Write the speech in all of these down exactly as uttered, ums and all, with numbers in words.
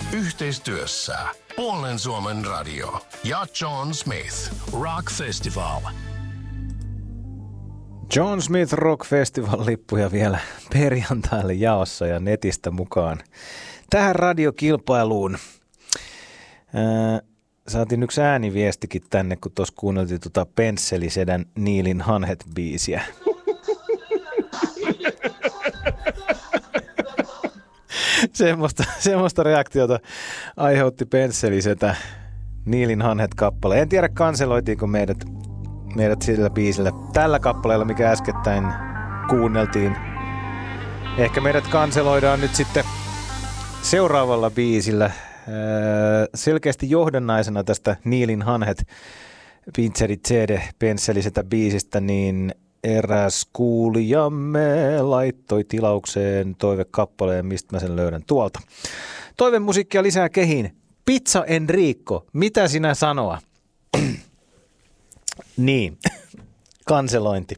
Yhteistyössä Puolen Suomen radio ja John Smith Rock Festival. John Smith Rock Festival-lippuja vielä perjantaille jaossa ja netistä mukaan tähän radiokilpailuun. Ää, saatiin yksi ääniviestikin tänne, kun tuossa kuunneltiin tuota Pensselisedän Niilin Hanhet-biisiä. semmoista, semmoista reaktiota aiheutti Pensselisetä Niilin Hanhet-kappale. En tiedä, kanseloitiinko meidät, meidät sillä biisillä tällä kappaleella, mikä äskettäin kuunneltiin. Ehkä meidät kanseloidaan nyt sitten seuraavalla biisillä. Selkeästi johdannaisena tästä Niilin Hanhet Pintseri C D Pensselisetä biisistä, niin eräs kuulijamme laittoi tilaukseen toivekappaleen, mistä mä sen löydän tuolta. Toivemusiikkia lisää kehiin. Pizza Enrico, mitä sinä sanoa? Niin, kanselointi.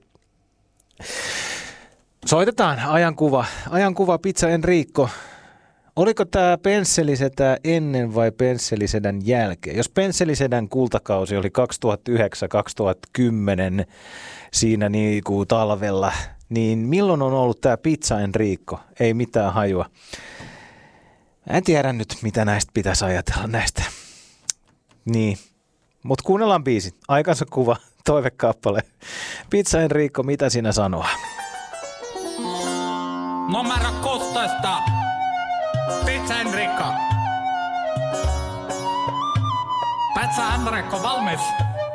Soitetaan ajankuva. Ajankuva Pizza Enrico. Oliko tämä Pensselisetä ennen vai Pensselisedän jälkeen? Jos Pensselisedän kultakausi oli kaksituhattayhdeksän kaksituhattakymmenen siinä niin kuin talvella, niin milloin on ollut tämä Pizza Enrico? Ei mitään hajua. En tiedä nyt, mitä näistä pitäisi ajatella näistä. Niin, mutta kuunnellaan biisi. Aikansa kuva, toivekappale. Pizza Enrico, mitä sinä sanoa? Numero kuusitoista. Pizza Enrico. Pizza Enrico valmis.